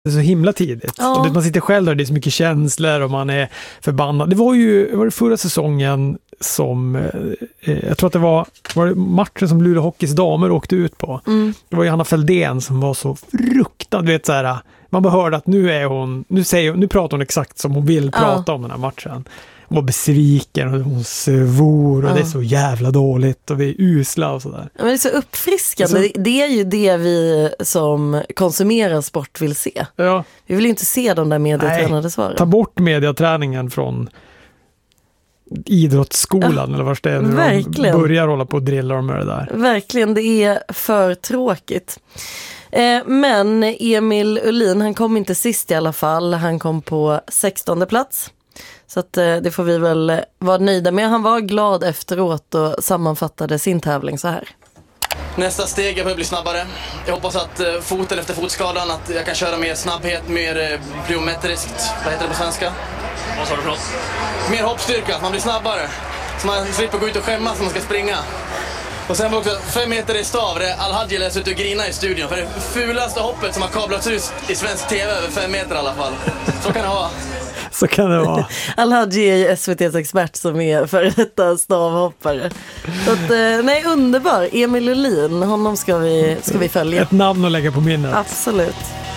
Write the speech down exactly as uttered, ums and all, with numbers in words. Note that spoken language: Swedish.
Det är så himla tidigt. Ja. Och det, man sitter själv där, det är så mycket känslor och man är förbannad. Det var ju var det förra säsongen som eh, jag tror att det var, var det matchen som Luleå Hockeys damer åkte ut på. Mm. Det var ju Hanna Fälldén som var så fruktad, vet så här, man bara hörde att nu är hon, nu säger nu pratar hon exakt som hon vill prata Ja. om den här matchen. Hon var besviken och hon svor och Ja. det är så jävla dåligt och vi är usla och sådär. Men det är så uppfriskande. Så- Det, det är ju det vi som konsumerar sport vill se. Ja, Vi vill ju inte se de där medietränade svaren. ta bort mediaträningen från idrottsskolan Ja, eller vart det är när verkligen. de börjar hålla på och drilla dem med det där. Verkligen, det är för tråkigt. Eh, men Emil Ullin, han kom inte sist i alla fall. Han kom på sextonde plats. Så att, eh, det får vi väl vara nöjda med. Han var glad efteråt och sammanfattade sin tävling så här. Nästa steg är att bli snabbare. Jag hoppas att eh, foten efter fotskadan, att jag kan köra mer snabbhet, mer eh, plyometriskt. Vad heter det på svenska? Vad sa du för något? Mer hoppstyrka, att man blir snabbare. Så man slipper gå ut och skämmas när man ska springa. Och sen var också fem meter i stav. Det är Al-Hadji läser ut och grina i studion. För det fulaste hoppet som har kablats ut i svensk tv över fem meter i alla fall. Så kan det vara. Så kan det vara. Al-Hadji är ju S V T:s expert som är för detta stavhoppare. Så att, eh, nej, underbar. Emil Ullin, honom ska vi, ska vi följa. Ett namn att lägga på minnet. Absolut.